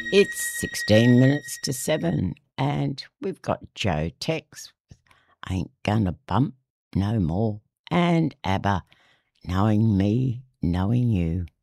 It's 16 minutes to 7, and we've got Joe Tex, Ain't Gonna Bump No More, and ABBA, Knowing Me, Knowing You.